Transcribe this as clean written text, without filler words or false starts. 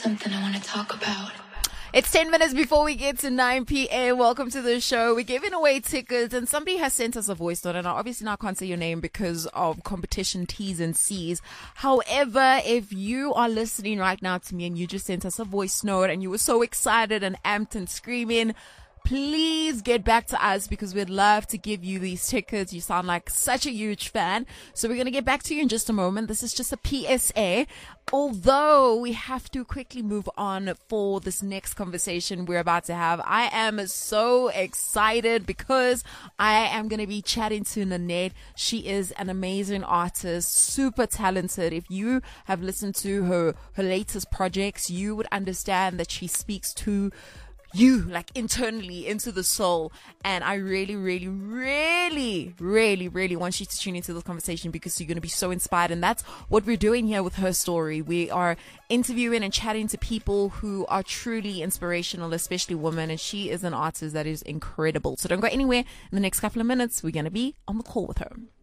something I want to talk about. It's 10 minutes before we get to 9 p.m. Welcome to the show. We're giving away tickets and somebody has sent us a voice note, and obviously now I can't say your name because of competition T's and C's. However, if you are listening right now to me and you just sent us a voice note and you were so excited and amped and screaming, please get back to us because we'd love to give you these tickets. You sound like such a huge fan. So we're going to get back to you in just a moment. This is just a PSA. Although we have to quickly move on for this next conversation we're about to have. I am so excited because I am going to be chatting to Nanette. She is an amazing artist, super talented. If you have listened to her latest projects, you would understand that she speaks to you, like internally into the soul. And I really want you to tune into this conversation because you're going to be so inspired. And that's what we're doing here with Her Story. We are interviewing and chatting to people who are truly inspirational, especially women. And she is an artist that is incredible. So don't go anywhere. In the next couple of minutes, we're going to be on the call with her.